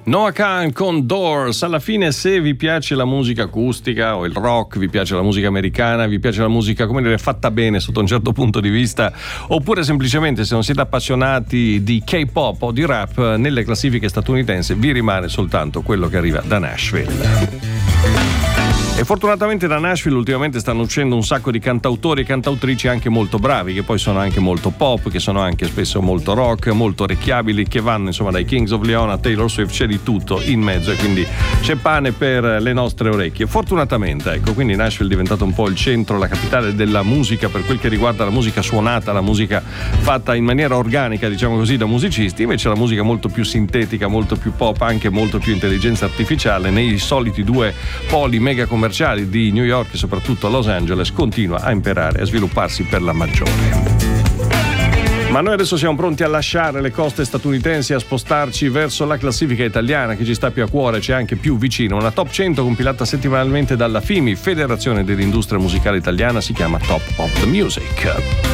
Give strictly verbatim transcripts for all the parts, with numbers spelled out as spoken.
Noah Kahan con Doors. Alla fine, se vi piace la musica acustica o il rock, vi piace la musica americana, vi piace la musica, come dire, fatta bene sotto un certo punto di vista, oppure semplicemente se non siete appassionati di K-pop o di rap, nelle classifiche statunitensi vi rimane soltanto quello che arriva da Nashville. E fortunatamente da Nashville ultimamente stanno uscendo un sacco di cantautori e cantautrici anche molto bravi, che poi sono anche molto pop, che sono anche spesso molto rock, molto orecchiabili, che vanno insomma dai Kings of Leon a Taylor Swift, c'è di tutto in mezzo e quindi c'è pane per le nostre orecchie. Fortunatamente, ecco, quindi Nashville è diventato un po' il centro, la capitale della musica per quel che riguarda la musica suonata, la musica fatta in maniera organica, diciamo così, da musicisti. Invece la musica molto più sintetica, molto più pop, anche molto più intelligenza artificiale, nei soliti due poli mega commerciali di New York e soprattutto Los Angeles, continua a imperare e a svilupparsi per la maggiore. Ma noi adesso siamo pronti a lasciare le coste statunitensi e a spostarci verso la classifica italiana che ci sta più a cuore, c'è anche più vicino. Una top cento compilata settimanalmente dalla F I M I, Federazione dell'Industria Musicale Italiana, si chiama Top of the Music.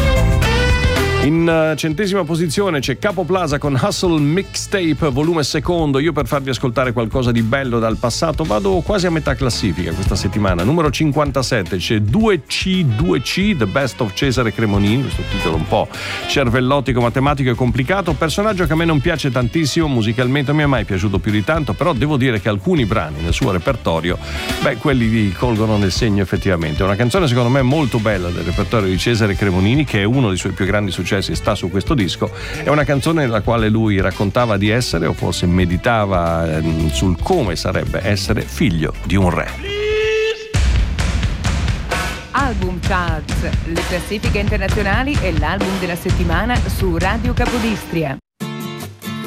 In centesima posizione c'è Capo Plaza con Hustle Mixtape volume secondo. Io, per farvi ascoltare qualcosa di bello dal passato, vado quasi a metà classifica questa settimana. Numero cinquantasette c'è due C due C, The Best of Cesare Cremonini, questo titolo un po' cervellotico, matematico e complicato, personaggio che a me non piace tantissimo, musicalmente non mi è mai piaciuto più di tanto, però devo dire che alcuni brani nel suo repertorio, beh, quelli li colgono nel segno effettivamente. È una canzone secondo me molto bella del repertorio di Cesare Cremonini, che è uno dei suoi più grandi successi, sta su questo disco. È una canzone nella quale lui raccontava di essere, o forse meditava ehm, sul come sarebbe essere figlio di un re. Album Charts, le classifiche internazionali e l'album della settimana su Radio Capodistria.